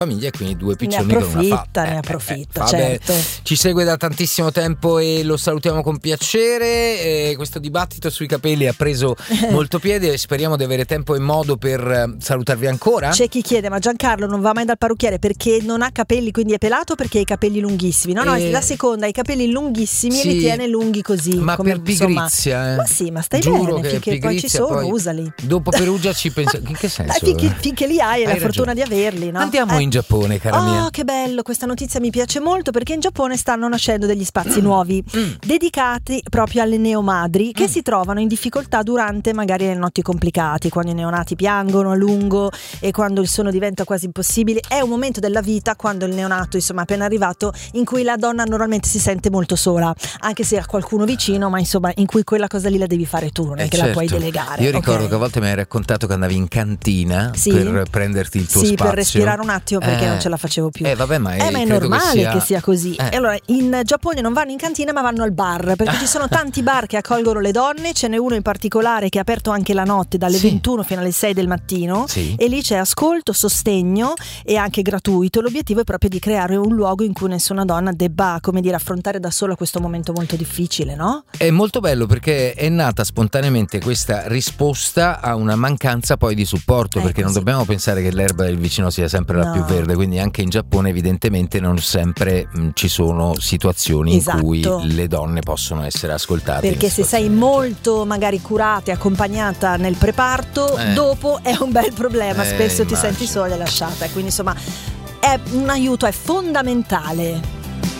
famiglia e quindi due piccioni con una fatta. Ne approfitta, certo. Ci segue da tantissimo tempo e lo salutiamo con piacere. Questo dibattito sui capelli ha preso molto piede e speriamo di avere tempo e modo per salutarvi ancora. C'è chi chiede: ma Giancarlo non va mai dal parrucchiere perché non ha capelli, quindi è pelato, perché ha i capelli lunghissimi? No, la seconda, ha i capelli lunghissimi e li tiene lunghi così. Ma come, per pigrizia, Ma sì, ma stai Giuro bene, finché poi ci sono, poi usali. Dopo Perugia ci pensa. In che senso? Finché li hai la fortuna di averli, no? Andiamo in Giappone, cara mia. Oh, che bello, questa notizia mi piace molto, perché in Giappone stanno nascendo degli spazi nuovi dedicati proprio alle neomadri che si trovano in difficoltà durante magari le notti complicate, quando i neonati piangono a lungo e quando il sonno diventa quasi impossibile. È un momento della vita, quando il neonato insomma appena arrivato, in cui la donna normalmente si sente molto sola, anche se ha qualcuno vicino, ma insomma in cui quella cosa lì la devi fare tu, non è che la puoi delegare. Io ricordo che a volte mi hai raccontato che andavi in cantina per prenderti il tuo spazio, per respirare un attimo, perché non ce la facevo più. Vabbè, ma è normale che sia così. E allora in Giappone non vanno in cantina ma vanno al bar, perché ci sono tanti bar che accolgono le donne. Ce n'è uno in particolare che è aperto anche la notte dalle 21 fino alle 6 del mattino e lì c'è ascolto, sostegno e anche gratuito. L'obiettivo è proprio di creare un luogo in cui nessuna donna debba, come dire, affrontare da sola questo momento molto difficile, no? È molto bello perché è nata spontaneamente questa risposta a una mancanza poi di supporto, perché non dobbiamo pensare che l'erba del vicino sia sempre la più verde, quindi anche in Giappone evidentemente non sempre ci sono situazioni in cui le donne possono essere ascoltate, perché se sei molto magari curata e accompagnata nel preparto, dopo è un bel problema, spesso ti senti sola e lasciata, quindi insomma è un aiuto, è fondamentale.